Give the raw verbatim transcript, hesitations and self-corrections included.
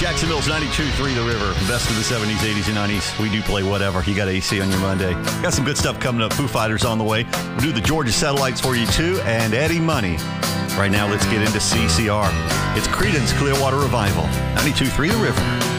Jacksonville's ninety-two point three The River. Best of the seventies, eighties, and nineties. We do play whatever. You got A C on your Monday. Got some good stuff coming up. Foo Fighters on the way. We'll do the Georgia Satellites for you, too, and Eddie Money. Right now, let's get into C C R. It's Creedence Clearwater Revival. ninety-two point three The River.